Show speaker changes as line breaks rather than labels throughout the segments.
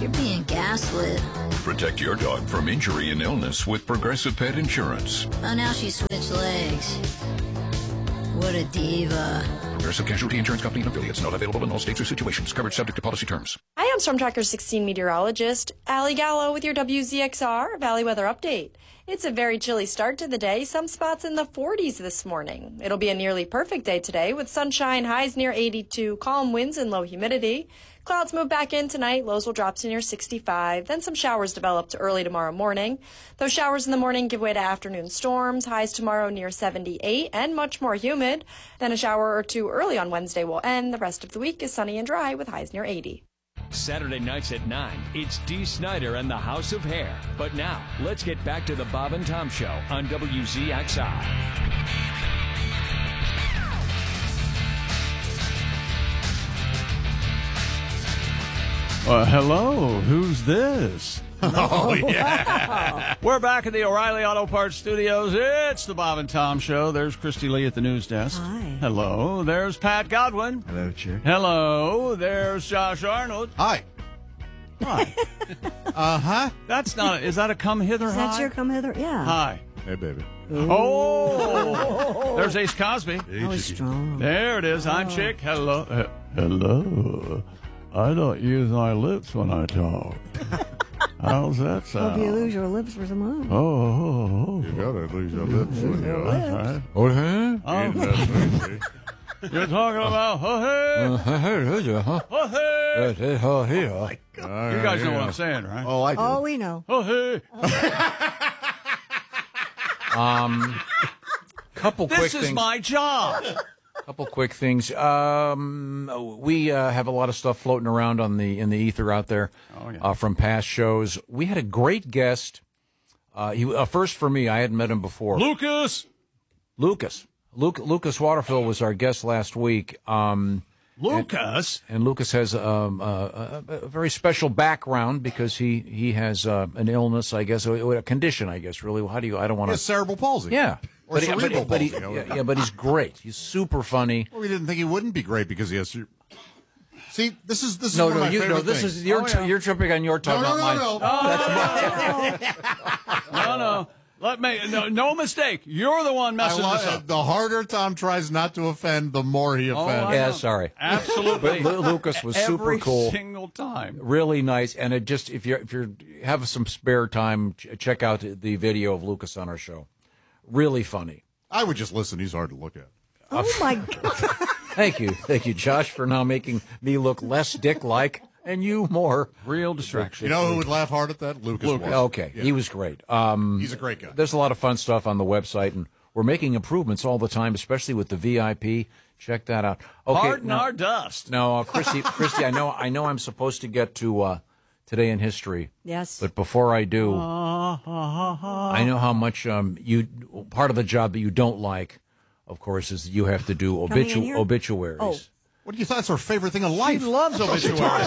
You're being gaslit.
Protect your dog from injury and illness with Progressive Pet Insurance.
Oh, now she switched legs. What a diva.
Progressive Casualty Insurance Company and affiliates. Not available in all states or situations. Coverage subject to policy terms.
Hi, I'm Storm Tracker 16 meteorologist Allie Gallo with your WZXR Valley Weather Update. It's a very chilly start to the day, some spots in the 40s this morning. It'll be a nearly perfect day today with sunshine, highs near 82, calm winds and low humidity. Clouds move back in tonight, lows will drop to near 65, then some showers develop to early tomorrow morning. Those showers in the morning give way to afternoon storms, highs tomorrow near 78 and much more humid. Then a shower or two early on Wednesday will end. The rest of the week is sunny and dry with highs near 80.
Saturday nights at 9, it's Dee Snider and the House of Hair. But now, let's get back to the Bob and Tom Show on WZXI.
Hello, who's this?
Oh, yeah.
We're back at the O'Reilly Auto Parts Studios. It's the Bob and Tom Show. There's Christy Lee at the news desk.
Hi.
Hello. There's Pat Godwin.
Hello, Chick.
Hello. There's Josh Arnold.
Hi.
Hi.
Uh-huh.
That's not, is that a come hither
Is
hi?
that your come hither? Yeah.
Hi.
Hey, baby.
Oh. There's Ace Cosby.
That was strong.
There it is. I'm Chick. Hello. Hello. I don't use my lips when I talk. How's that sound?
Hope you lose your lips for some money.
Oh.
You gotta lose your lips when you're
That's right.
Oh, huh?
You're talking about, You guys know what I'm saying, right?
Oh, I do.
Oh, we know.
Couple quick
This
things.
is my job.
Couple quick things. We have a lot of stuff floating around in the ether out there from past shows. We had a great guest. First for me, I hadn't met him before.
Lucas
Waterfield was our guest last week.
Lucas?
And Lucas has a very special background because he has an illness, I guess, a condition, I guess, really. How do you, I don't want to...
cerebral palsy.
Yeah.
Or cerebral palsy.
But he's great. He's super funny.
Well, we didn't think he wouldn't be great because he has... See, this is one of my favorite things.
You're tripping on your tongue, not mine.
No. No mistake. You're the one messing this up.
The harder Tom tries not to offend, the more he offends.
Yeah, sorry.
Absolutely.
But Lucas was super cool.
Every single time.
Really nice. And it just, if you have some spare time, check out the video of Lucas on our show. Really funny.
I would just listen. He's hard to look at.
Oh, my God.
Thank you, Josh, for now making me look less dick-like and you more.
Real distraction.
You know who would laugh hard at that? Lucas.
Okay, yeah. He was great.
He's a great guy.
There's a lot of fun stuff on the website, and we're making improvements all the time, especially with the VIP. Check that out. Okay,
Pardon our dust.
No, Christy, I know I'm supposed to get to Today in History.
Yes.
But before I do, I know how much part of the job that you don't like, of course, is you have to do obituaries.
Oh.
What do you thought? That's her favorite thing in life.
She loves obituaries.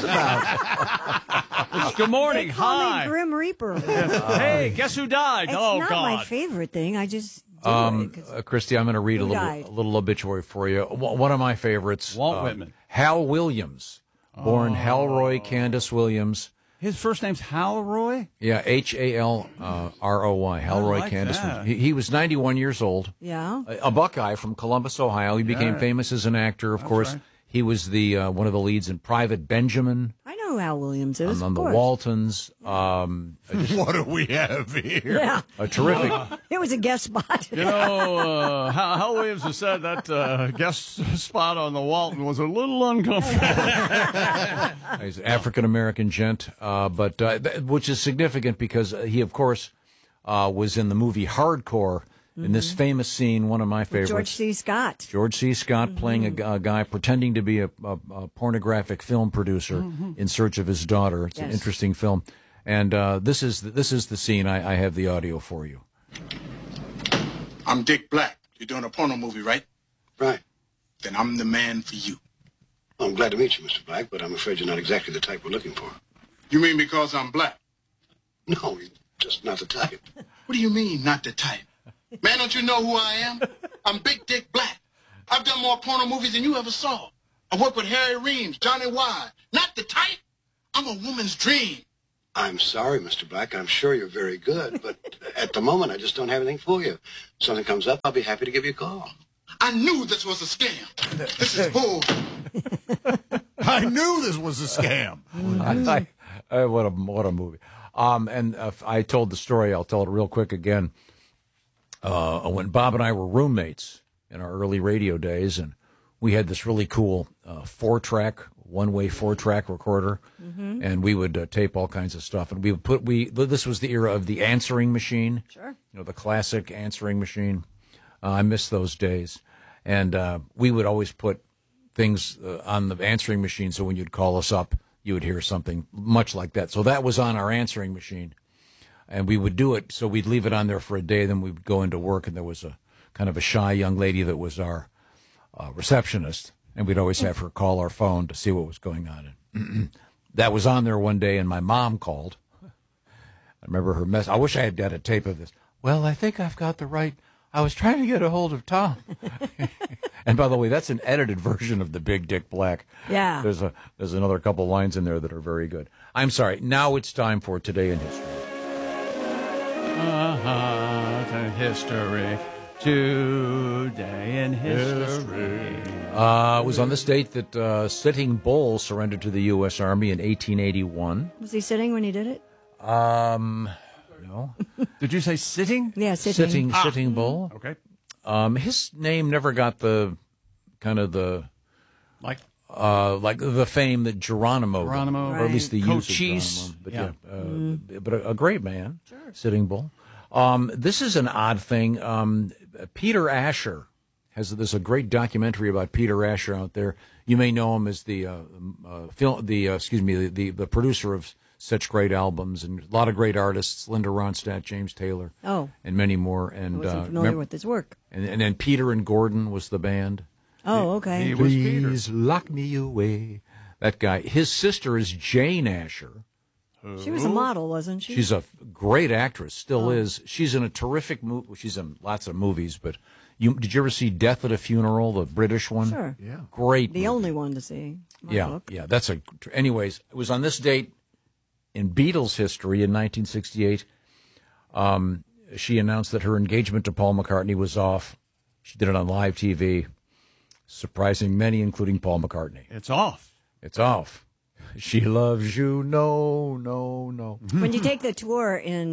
Good morning.
They call
Hi.
me Grim Reaper.
Hey, guess who died?
It's
God.
my favorite thing. I just do it.
Christy, I'm going to read a
died?
little obituary for you. One of my favorites.
Walt Whitman.
Hal Williams. Born Halroy Candace Williams.
His first name's Halroy?
Yeah, Halroy. Halroy
like
Candace.
that.
He was 91 years old.
Yeah.
A Buckeye from Columbus, Ohio. He became famous as an actor, of course.
Right.
He was the one of the leads in Private Benjamin.
I know who Al Williams is.
On the
of course.
Waltons.
What do we have here?
Yeah.
A terrific.
It was a guest spot.
You know, Hal Williams has said that guest spot on the Walton was a little uncomfortable.
He's an African-American gent, which is significant because he, of course, was in the movie Hardcore. In this famous scene, one of my favorites.
George C. Scott.
George C. Scott playing a guy pretending to be a pornographic film producer in search of his daughter. It's an interesting film. And this is the scene. I have the audio for you.
I'm Dick Black. You're doing a porno movie, right?
Right.
Then I'm the man for you.
Well, I'm glad to meet you, Mr. Black, but I'm afraid you're not exactly the type we're looking for.
You mean because I'm black?
No, you're just not the type.
What do you mean, not the type? Man, don't you know who I am? I'm Big Dick Black. I've done more porno movies than you ever saw. I worked with Harry Reams, Johnny Wise. Not the type. I'm a woman's dream.
I'm sorry, Mr. Black. I'm sure you're very good, but at the moment, I just don't have anything for you. If something comes up, I'll be happy to give you a call.
I knew this was a scam. This is bull.
I knew this was a scam.
What a movie. I told the story. I'll tell it real quick again. When Bob and I were roommates in our early radio days, and we had this really cool one-way 4-track recorder, and we would tape all kinds of stuff. And this was the era of the answering machine.
Sure.
The classic answering machine. I miss those days. And we would always put things on the answering machine, so when you'd call us up, you would hear something much like that. So that was on our answering machine. And we would do it, so we'd leave it on there for a day, then we'd go into work, and there was a kind of a shy young lady that was our receptionist, and we'd always have her call our phone to see what was going on. And that was on there one day, and my mom called. I remember her mess. I wish I had a tape of this. Well, I think I've got the right. I was trying to get a hold of Tom. And by the way, that's an edited version of the Big Dick Black.
Yeah.
There's another couple lines in there that are very good. I'm sorry. Now it's time for Today in History.
History. Today in history.
It was on this date that Sitting Bull surrendered to the U.S. Army in 1881.
Was he sitting when he did it?
No.
Did you say sitting?
Yeah, sitting.
Sitting Bull.
Okay.
His name never got the kind of the like the fame that Geronimo,
right.
Or at least the use of Geronimo. But but a great man. Sure. Sitting Bull. This is an odd thing. Peter Asher there's a great documentary about Peter Asher out there. You may know him as the producer of such great albums and a lot of great artists, Linda Ronstadt, James Taylor, and many more. And
I wasn't familiar with his work.
And then Peter and Gordon was the band.
Oh, okay.
He was
Please
Peter.
lock me away. That guy. His sister is Jane Asher.
She was a model, wasn't she?
She's a great actress, still is. She's in a terrific movie. She's in lots of movies, but did you ever see Death at a Funeral, the British one?
Sure.
Yeah. Great
The
movie.
only one to see. Book.
Yeah. Anyways, it was on this date in Beatles history in 1968. She announced that her engagement to Paul McCartney was off. She did it on live TV, surprising many, including Paul McCartney.
It's off.
It's off. She loves you, no.
When you take the tour in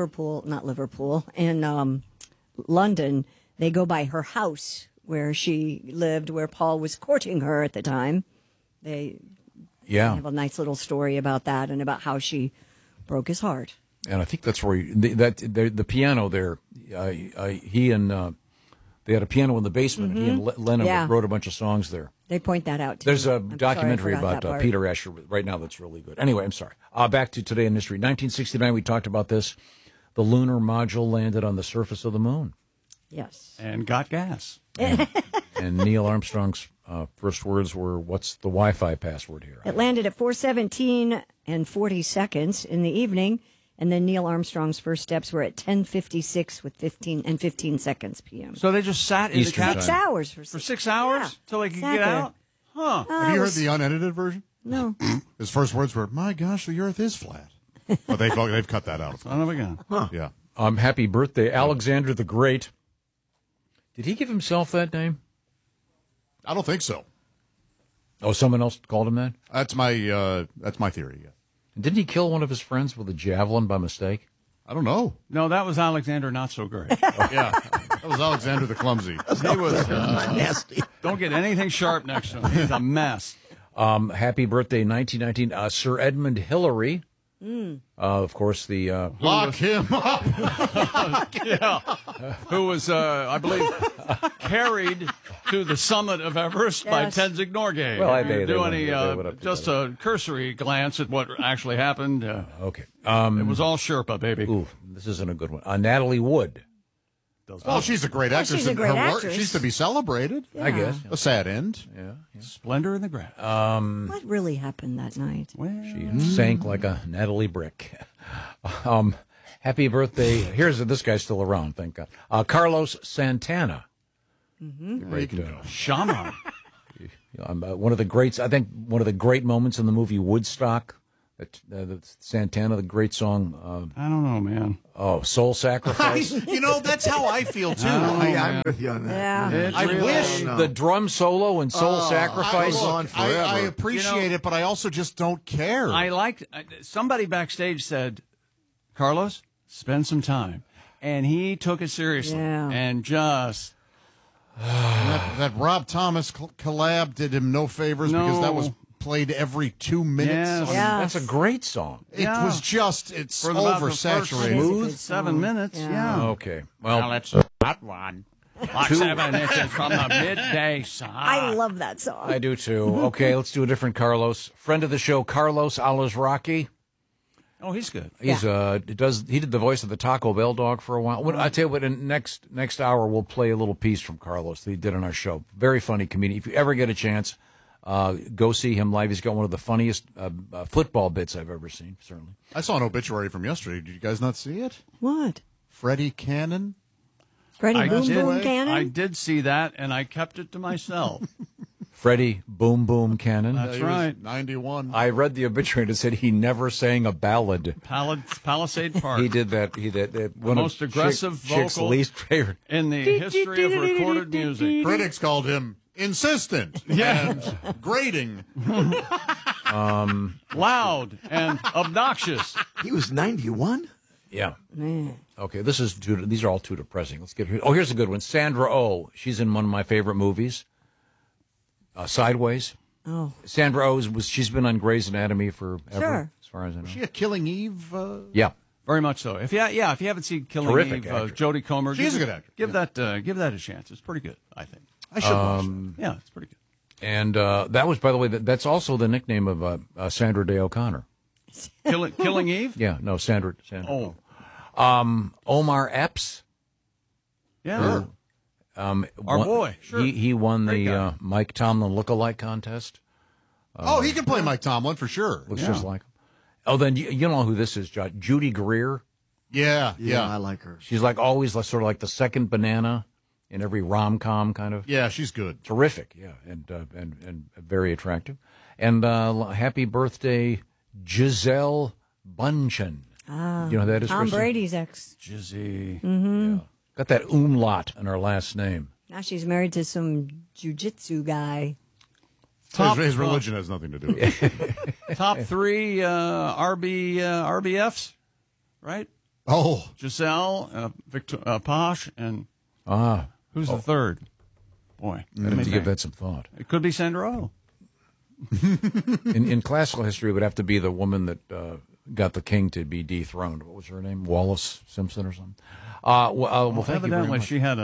in London, they go by her house where she lived, where Paul was courting her at the time. They have a nice little story about that and about how she broke his heart.
And I think that's where the piano there, he and they had a piano in the basement, and he and Lennon wrote a bunch of songs there.
They point that out, too.
There's a documentary about Peter Asher right now that's really good. Anyway, I'm sorry. Back to Today in History. 1969, we talked about this. The lunar module landed on the surface of the moon.
Yes.
And got gas.
And Neil Armstrong's first words were, what's the Wi-Fi password here?
It landed at 4:17 and 40 seconds in the evening, and then Neil Armstrong's first steps were at 10:56 with 15 seconds p.m.
So they just sat in
Eastern
the
time.
6 hours. For
6 hours till they could get out? Huh.
Have you heard the unedited version?
No.
His first words were, "My gosh, the Earth is flat." But they've cut that out.
Son of a gun.
Huh. Yeah.
Happy birthday, Alexander the Great. Did he give himself that name?
I don't think so.
Oh, someone else called him that?
That's my theory. Yeah.
Didn't he kill one of his friends with a javelin by mistake?
I don't know.
No, that was Alexander Not So Great.
Yeah, that was Alexander the Clumsy.
He was nasty. Don't get anything sharp next to him. He's a mess.
Happy birthday, 1919, Sir Edmund Hillary. Of course, the
lock him up.
Who was, I believe, carried to the summit of Everest by Tenzing Norgay.
Well,
just a cursory glance at what actually happened.
Okay,
it was all Sherpa, baby.
Ooh, this isn't a good one. Natalie Wood.
Oh, she's a great actress.
She's a great actress.
She's to be celebrated.
Yeah.
I guess.
A sad end.
Yeah.
Splendor in the grass.
What really happened that night?
She sank like a Natalie brick. Happy birthday. This guy's still around, thank God. Carlos Santana.
Great shaman.
One of the greats, I think one of the great moments in the movie Woodstock, Santana, the great song.
I don't know, man.
Oh, Soul Sacrifice.
That's how I feel too.
I'm with you on that.
Yeah.
I wish
the drum solo and Soul Sacrifice.
I appreciate it, but I also just don't care.
I liked somebody backstage said, Carlos, spend some time. And he took it seriously and just...
that Rob Thomas collab did him no favors because that was played every 2 minutes.
That's a great song.
It was just, it's oversaturated.
Smooth 7 minutes.
Okay. Well,
it's that one. Like 7 inches from the midday sun.
I love that song.
I do too. Okay, let's do a different Carlos. Friend of the show, Carlos Alazraqui.
Oh, he's good.
He's he did the voice of the Taco Bell dog for a while. I tell you what, in next hour we'll play a little piece from Carlos that he did on our show. Very funny comedian. If you ever get a chance, go see him live. He's got one of the funniest football bits I've ever seen. Certainly.
I saw an obituary from yesterday. Did you guys not see it?
What?
Freddie Cannon.
Freddie Boom Boom Cannon.
I did see that, and I kept it to myself.
Freddie Boom Boom Cannon.
That's right.
91.
I read the obituary that said he never sang a ballad.
Palisade Park.
He did that. He did that.
The most aggressive vocal
least favorite
in the history of recorded music.
Critics called him insistent and grating.
Loud and obnoxious.
He was 91?
Yeah.
Man.
Okay, these are all too depressing. Let's get here. Oh, here's a good one. Sandra Oh. She's in one of my favorite movies. Sideways.
Oh.
Sandra Oh she's been on Grey's Anatomy forever, as far as I know.
Was she a Killing Eve?
Yeah.
Very much so. If you haven't seen Killing
Terrific
Eve,
actress.
Jodie Comer,
She's a good actor.
Give that a chance. It's pretty good, I think.
I should watch that.
Yeah, it's pretty good.
And that was, by the way, that's also the nickname of Sandra Day O'Connor.
Killing Eve?
Yeah, no, Sandra.
Oh.
Omar Epps.
Yeah. Our boy. Sure.
He won the Mike Tomlin lookalike contest.
He can play Mike Tomlin for sure.
Looks just like him. Oh, then you know who this is, John. Judy Greer.
Yeah,
I like her.
She's like always sort of like the second banana in every rom-com kind of.
Yeah, she's good.
Terrific, yeah, and very attractive. And happy birthday, Giselle Bundchen.
Ah,
you know who that is?
Tom
Kristen?
Brady's ex.
Jizzy.
Mm-hmm.
Yeah. Got that umlaut in her last name.
Now she's married to some jiu-jitsu guy.
His religion has nothing to do with it.
Top 3 RBFs, right?
Oh.
Giselle, Posh, and who's the third? Boy.
I have to give that some thought.
It could be Sandra Oh.
in classical history, it would have to be the woman that got the king to be dethroned. What was her name? Wallace Simpson or something? Well, thank you very much.
She had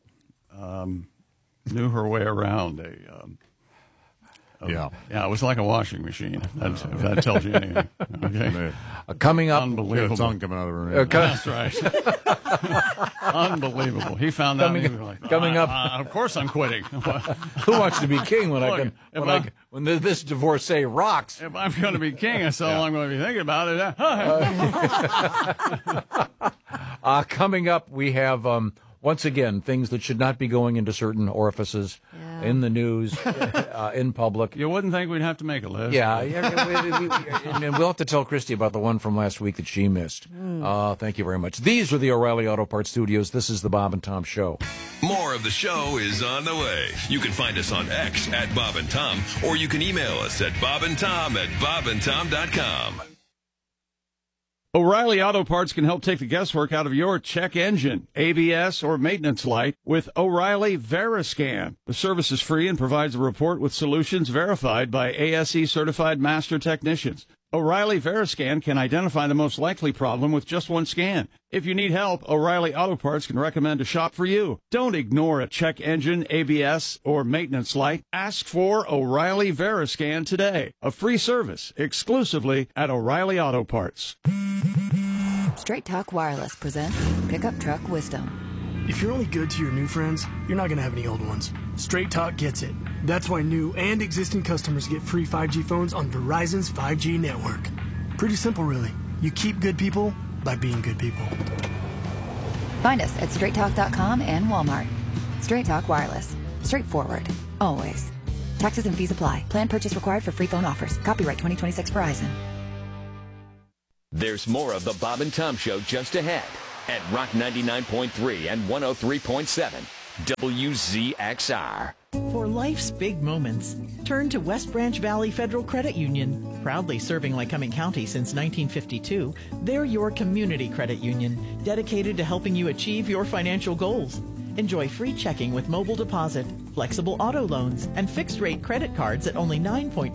knew her way around yeah, it was like a washing machine. If that tells you anything. Okay.
Coming up,
unbelievable.
Tongue coming out of her.
That's right. Unbelievable. He found out.
Coming up.
Of course, I'm quitting.
Who wants to be king when when this divorcee rocks?
If I'm going to be king, that's all I'm going to be thinking about it.
Coming up, we have once again things that should not be going into certain orifices in the news, in public.
You wouldn't think we'd have to make a list.
Yeah, and we'll have to tell Christy about the one from last week that she missed. Thank you very much. These are the O'Reilly Auto Parts Studios. This is the Bob and Tom Show.
More of the show is on the way. You can find us on X at Bob and Tom, or you can email us at bobandtom@bobandtom.com.
O'Reilly Auto Parts can help take the guesswork out of your check engine, ABS, or maintenance light with O'Reilly Veriscan. The service is free and provides a report with solutions verified by ASE certified master technicians. O'Reilly Veriscan can identify the most likely problem with just one scan. If you need help, O'Reilly Auto Parts can recommend a shop for you. Don't ignore a check engine, ABS, or maintenance light. Ask for O'Reilly Veriscan today. A free service exclusively at O'Reilly Auto Parts.
Straight Talk Wireless presents Pickup Truck Wisdom.
If you're only good to your new friends, you're not going to have any old ones. Straight Talk gets it. That's why new and existing customers get free 5G phones on Verizon's 5G network. Pretty simple, really. You keep good people by being good people.
Find us at straighttalk.com and Walmart. Straight Talk Wireless. Straightforward. Always. Taxes and fees apply. Plan purchase required for free phone offers. Copyright 2026 Verizon.
There's more of the Bob and Tom Show just ahead at Rock 99.3 and 103.7 WZXR.
For life's big moments, turn to West Branch Valley Federal Credit Union. Proudly serving Lycoming County since 1952, they're your community credit union, dedicated to helping you achieve your financial goals. Enjoy free checking with mobile deposit, flexible auto loans, and fixed-rate credit cards at only 9.99%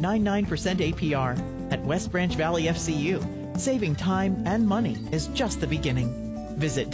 APR. At West Branch Valley FCU, saving time and money is just the beginning. Visit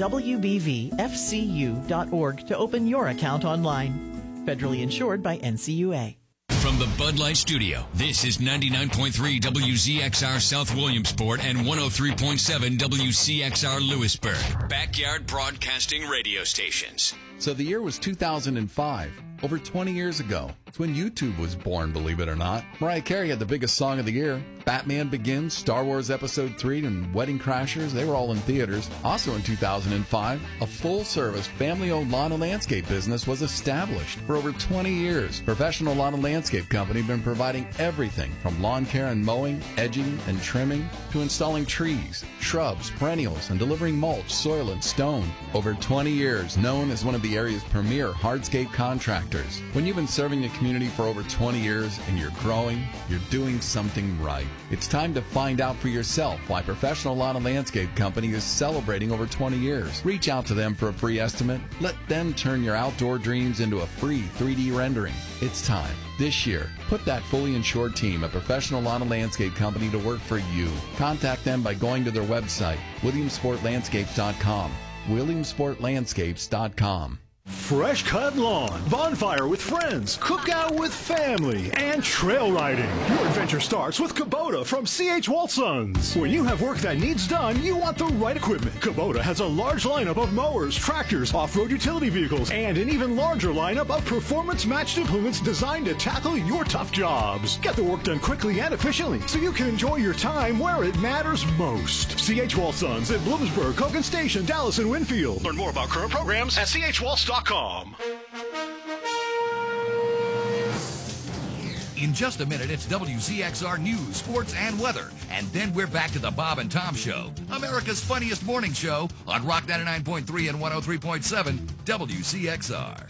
WBVFCU.org to open your account online. Federally insured by NCUA.
From the Bud Light Studio, this is 99.3 WZXR South Williamsport and 103.7 WCXR Lewisburg. Backyard Broadcasting Radio Stations.
So the year was 2005, over 20 years ago. It's when YouTube was born, believe it or not. Mariah Carey had the biggest song of the year. Batman Begins, Star Wars Episode 3, and Wedding Crashers, they were all in theaters. Also in 2005, a full-service, family-owned lawn and landscape business was established. For over 20 years, Professional Lawn and Landscape Company have been providing everything from lawn care and mowing, edging, and trimming, to installing trees, shrubs, perennials, and delivering mulch, soil, and stone. Over 20 years, known as one of the area's premier hardscape contractors. When you've been serving the community for over 20 years and you're growing, you're doing something right. It's time to find out for yourself why Professional Lawn and Landscape Company is celebrating over 20 years. Reach out to them for a free estimate. Let them turn your outdoor dreams into a free 3D rendering. It's time. This year, put that fully insured team at Professional Lawn and Landscape Company to work for you. Contact them by going to their website, WilliamsportLandscapes.com. WilliamsportLandscapes.com.
Fresh cut lawn, bonfire with friends, cookout with family, and trail riding. Your adventure starts with Kubota from C.H. Waltzons. When you have work that needs done, you want the right equipment. Kubota has a large lineup of mowers, tractors, off-road utility vehicles, and an even larger lineup of performance-matched implements designed to tackle your tough jobs. Get the work done quickly and efficiently so you can enjoy your time where it matters most. C.H. Waltzons in Bloomsburg, Hogan Station, Dallas, and Winfield. Learn more about current programs at chwaltz.com.
In just a minute, it's WZXR News, Sports, and Weather. And then we're back to the Bob and Tom Show, America's funniest morning show on Rock 99.3 and 103.7 WCXR.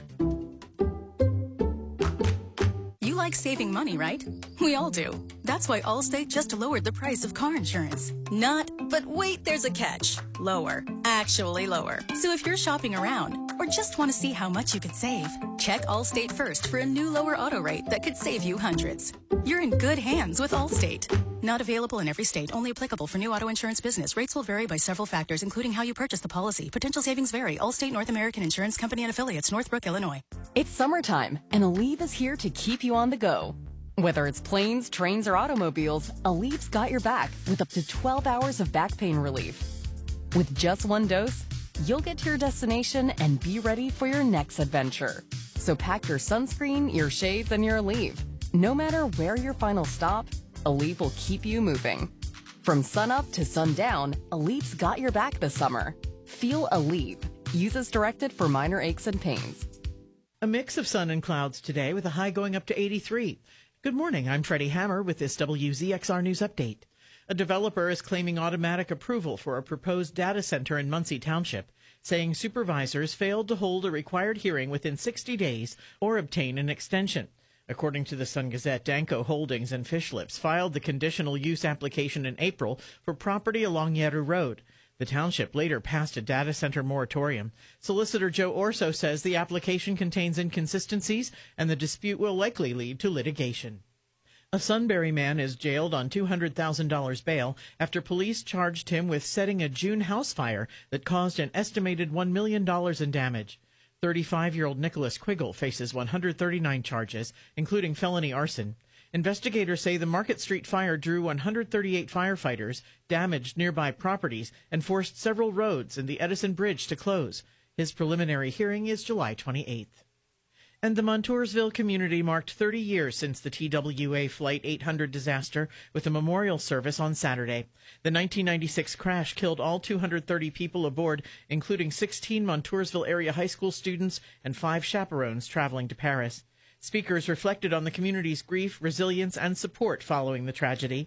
You like saving money, right? We all do. That's why Allstate just lowered the price of car insurance. Not, but wait, there's a catch. Lower. Actually lower. So if you're shopping around or just want to see how much you could save, check Allstate first for a new lower auto rate that could save you hundreds. You're in good hands with Allstate. Not available in every state. Only applicable for new auto insurance business. Rates will vary by several factors, including how you purchase the policy. Potential savings vary. Allstate North American Insurance Company and Affiliates, Northbrook, Illinois.
It's summertime, and Aleve is here to keep you on the go. Whether it's planes, trains, or automobiles, Aleve's got your back with up to 12 hours of back pain relief. With just one dose, you'll get to your destination and be ready for your next adventure. So pack your sunscreen, your shades, and your Aleve. No matter where your final stop, Aleve will keep you moving. From sunup to sundown, Aleve's got your back this summer. Feel Aleve. Use as directed for minor aches and pains.
A mix of sun and clouds today with a high going up to 83. Good morning, I'm Freddie Hammer with this WZXR News Update. A developer is claiming automatic approval for a proposed data center in Muncie Township, saying supervisors failed to hold a required hearing within 60 days or obtain an extension. According to the Sun Gazette, Danco Holdings and Fish Lips filed the conditional use application in April for property along Yeru Road. The township later passed a data center moratorium. Solicitor Joe Orso says the application contains inconsistencies and the dispute will likely lead to litigation. A Sunbury man is jailed on $200,000 bail after police charged him with setting a June house fire that caused an estimated $1 million in damage. 35-year-old Nicholas Quiggle faces 139 charges, including felony arson. Investigators say the Market Street fire drew 138 firefighters, damaged nearby properties, and forced several roads and the Edison Bridge to close. His preliminary hearing is July 28th. And the Montoursville community marked 30 years since the TWA Flight 800 disaster with a memorial service on Saturday. The 1996 crash killed all 230 people aboard, including 16 Montoursville area high school students and 5 chaperones traveling to Paris. Speakers reflected on the community's grief, resilience, and support following the tragedy.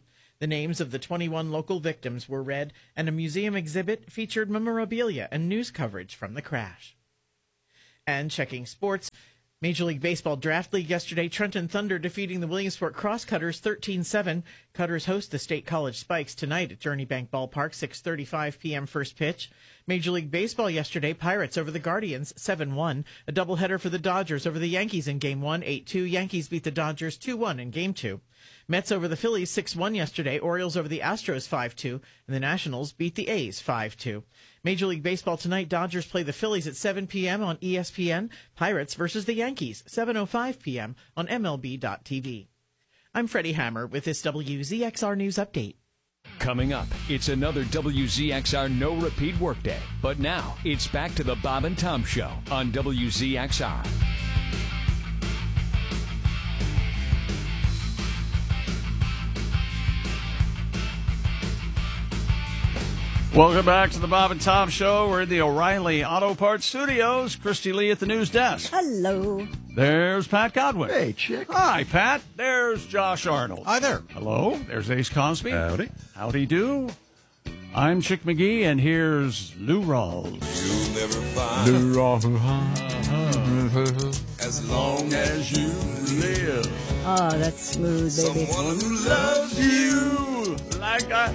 The names of the 21 local victims were read, and a museum exhibit featured memorabilia and news coverage from the crash. And checking sports, Major League Baseball Draft League yesterday, Trenton Thunder defeating the Williamsport Crosscutters 13-7. Cutters host the State College Spikes tonight at Journey Bank Ballpark, 6:35 p.m. first pitch. Major League Baseball yesterday, Pirates over the Guardians 7-1. A doubleheader for the Dodgers over the Yankees in Game 1, 8-2. Yankees beat the Dodgers 2-1 in Game 2. Mets over the Phillies 6-1 yesterday. Orioles over the Astros 5-2. And the Nationals beat the A's 5-2. Major League Baseball tonight, Dodgers play the Phillies at 7 p.m. on ESPN. Pirates versus the Yankees, 7:05 p.m. on MLB.tv. I'm Freddie Hammer with this WZXR News Update.
Coming up, it's another WZXR No Repeat Workday. But now, it's back to the Bob and Tom Show on WZXR.
Welcome back to the Bob and Tom Show. We're in the O'Reilly Auto Parts Studios. Christy Lee at the news desk.
Hello.
There's Pat Godwin.
Hey, Chick.
Hi, Pat. There's Josh Arnold.
Hi there.
Hello. There's Ace Cosby.
Howdy.
Howdy do. I'm Chick McGee, and here's Lou Rawls.
You'll never find
Lou Rawls.
as long as you live.
Oh, that's smooth, baby.
Someone who loves you
like I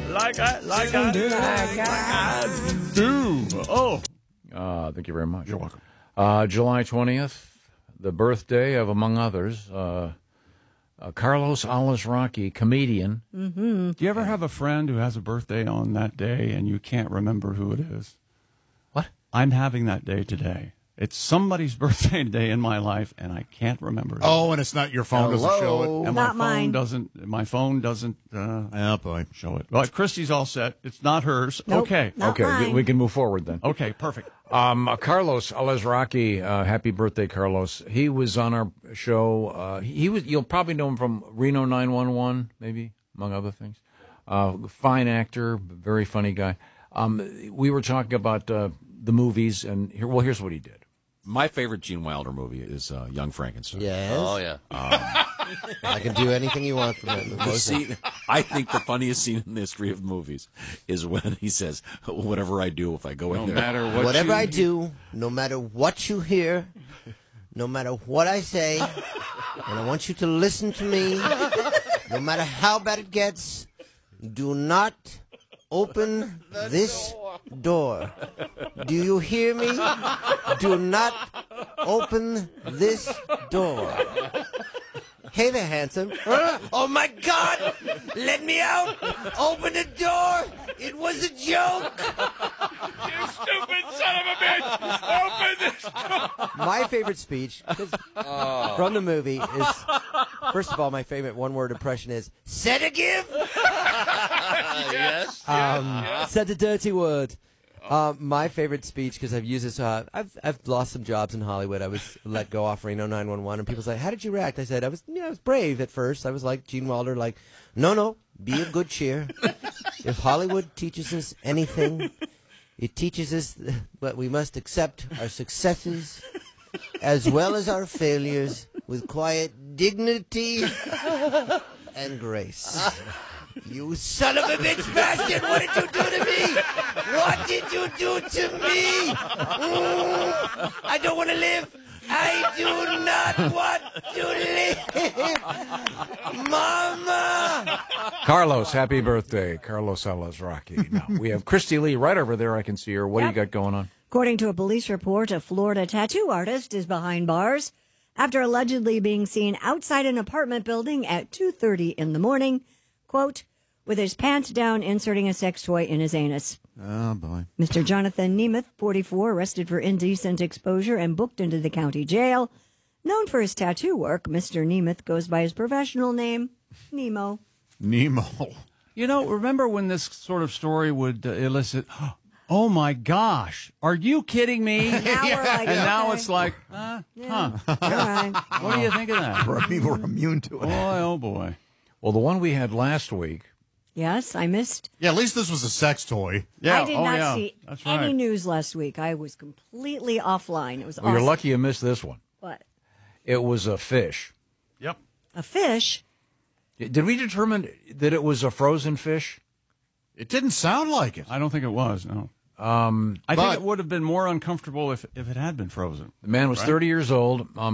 do. Oh.
Thank you very much.
You're welcome.
July 20th, the birthday of, among others, Carlos Alazraqui, comedian.
Mm-hmm.
Do you ever have a friend who has a birthday on that day and you can't remember who it is?
What?
I'm having that day today. It's somebody's birthday today in my life, and I can't remember it.
Oh, and it's not your phone doesn't show it?
And
Not
my
mine.
phone doesn't
boy.
show it. But Christy's all set. It's not hers.
Nope,
Okay.
not
Okay,
mine.
we can move forward then.
Okay, perfect.
Carlos Alazraqui, happy birthday, Carlos. He was on our show. You'll probably know him from Reno 911, maybe, among other things. Fine actor, very funny guy. We were talking about the movies, and here's what he did.
My favorite Gene Wilder movie is Young Frankenstein.
Yes. Oh, yeah. I can do anything you want from that movie.
I think the funniest scene in the history of movies is when he says, whatever I do, if I go in there.
No matter what whatever I do, no matter what you hear, no matter what I say, and I want you to listen to me, no matter how bad it gets, do not open this door. Do you hear me? Do not open this door. Hey there, handsome. Oh, my God! Let me out! Open the door! It was a joke!
You stupid son of a bitch! Open this door!
My favorite speech from the movie is, first of all, my favorite one-word impression is, said a give?
Yes.
Said the dirty word. My favorite speech, because I've used this, I've lost some jobs in Hollywood. I was let go off Reno 911, and people say, "How did you react?" I said, "I was brave at first. I was like Gene Wilder, like, no, be of good cheer. If Hollywood teaches us anything, it teaches us that we must accept our successes as well as our failures with quiet dignity and grace." You son of a bitch bastard! What did you do to me? What did you do to me? I don't want to live. I do not want to live. Mama!
Carlos, happy birthday, Carlos Alazraqui. Now, we have Christy Lee right over there. I can see her. What do you got going on?
According to a police report, a Florida tattoo artist is behind bars after allegedly being seen outside an apartment building at 2:30 in the morning, quote, with his pants down inserting a sex toy in his anus.
Oh, boy.
Mr. Jonathan Nemeth, 44, arrested for indecent exposure and booked into the county jail. Known for his tattoo work, Mr. Nemeth goes by his professional name, Nemo.
Nemo.
You know, remember when this sort of story would elicit, oh my gosh, are you kidding me?
Now we're like,
and now
okay.
it's like,
Yeah.
huh.
All right.
What do you think of that?
People are immune to it.
Boy, oh boy.
Well, the one we had last week.
Yes, I missed.
Yeah, at least this was a sex toy.
Yeah.
I did not see
That's
any
right.
news last week. I was completely offline. It was
Well,
awesome.
you're lucky you missed this one.
What?
It was a fish.
Yep.
A fish?
Did we determine that it was a frozen fish?
It didn't sound like it.
I don't think it was, no. I think it would have been more uncomfortable if it had been frozen.
The man was
right?
30 years old.